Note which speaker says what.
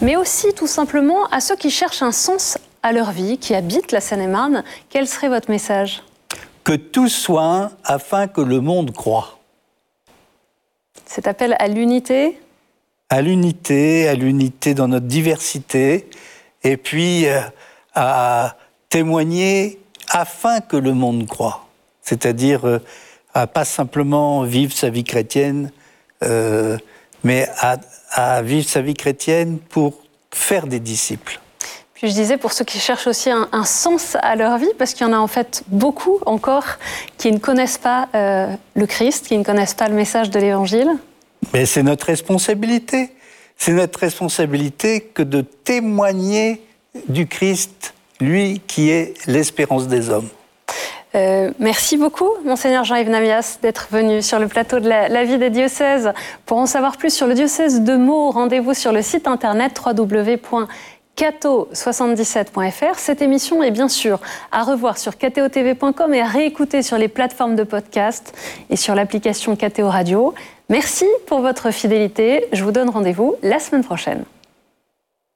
Speaker 1: mais aussi tout simplement à ceux qui cherchent un sens à leur vie, qui habitent la Seine-et-Marne. Quel serait votre message ?
Speaker 2: Que tout soit un afin que le monde croie.
Speaker 1: Cet appel à l'unité ?
Speaker 2: À l'unité dans notre diversité, et puis à témoigner afin que le monde croie. C'est-à-dire à pas simplement vivre sa vie chrétienne, mais à vivre sa vie chrétienne pour faire des disciples.
Speaker 1: Puis je disais, pour ceux qui cherchent aussi un sens à leur vie, parce qu'il y en a en fait beaucoup encore qui ne connaissent pas le Christ, qui ne connaissent pas le message de l'Évangile.
Speaker 2: Mais c'est notre responsabilité. C'est notre responsabilité que de témoigner du Christ, lui qui est l'espérance des hommes.
Speaker 1: Merci beaucoup, Monseigneur Jean-Yves Namias, d'être venu sur le plateau de la vie des diocèses. Pour en savoir plus sur le diocèse de Meaux, rendez-vous sur le site internet www.cato77.fr. Cette émission est bien sûr à revoir sur kto-tv.com et à réécouter sur les plateformes de podcast et sur l'application KTO Radio. Merci pour votre fidélité. Je vous donne rendez-vous la semaine prochaine.